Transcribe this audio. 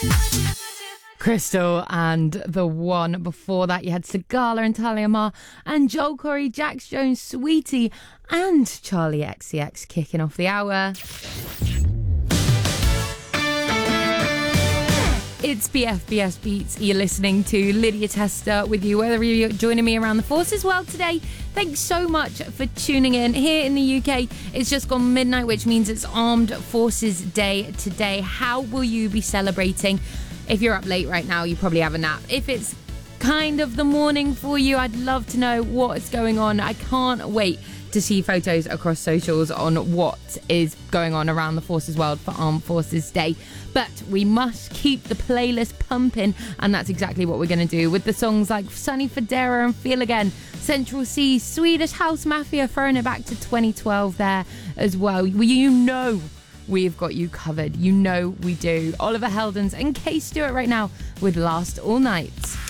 Crystal, and the one before that you had Sigala and Talia Mar and Joel Corey, Jax Jones, Sweetie and Charlie XCX kicking off the hour. It's BFBS Beats. You're listening to Lydia Tester with you, whether you're joining me around the Forces world today. Thanks so much for tuning in. Here in the UK, it's just gone midnight, which means it's Armed Forces Day today. How will you be celebrating? If you're up late right now, you probably have a nap. If it's kind of the morning for you, I'd love to know what's going on. I can't wait to see photos across socials on what is going on around the Forces world for Armed Forces Day. But we must keep the playlist pumping, and that's exactly what we're going to do with the songs like Sonny Fodera and Feel Again, Central C, Swedish House Mafia, throwing it back to 2012 there as well. You know we've got you covered. You know we do. Oliver Heldens and Kay Stewart right now with Last All Night.